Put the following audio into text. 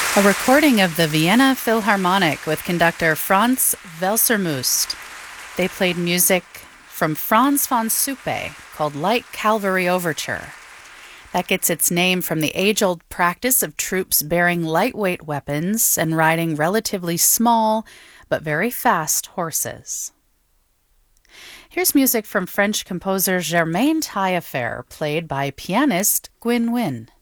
A recording of the Vienna Philharmonic with conductor Franz Welser-Must. They played music from Franz von Suppe called Light Cavalry Overture. That gets its name from the age-old practice of troops bearing lightweight weapons and riding relatively small but very fast horses. Here's music from French composer Germain Taillefer, played by pianist Gwyn Wynne.